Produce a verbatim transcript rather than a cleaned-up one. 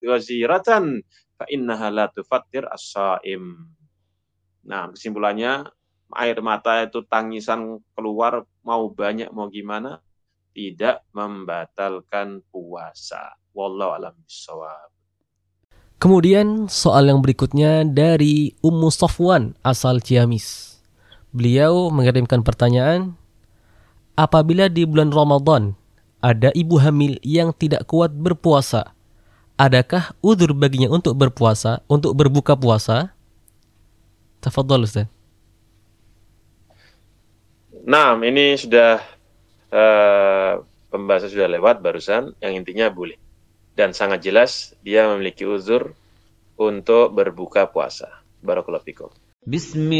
ghaziratan fa innaha la tufattir as-shaim. Nah, kesimpulannya air mata itu tangisan keluar mau banyak mau gimana tidak membatalkan puasa. Wallahu a'lam bishawab. Kemudian soal yang berikutnya dari Ummu Safwan asal Ciamis. Beliau mengirimkan pertanyaan, apabila di bulan Ramadan ada ibu hamil yang tidak kuat berpuasa, adakah udzur baginya untuk berpuasa, untuk berbuka puasa? Tafadhol Ustaz. Nah, ini sudah uh, pembahasan sudah lewat barusan, yang intinya boleh. Dan sangat jelas dia memiliki uzur untuk berbuka puasa. Barakallahu fikum. Bismillah.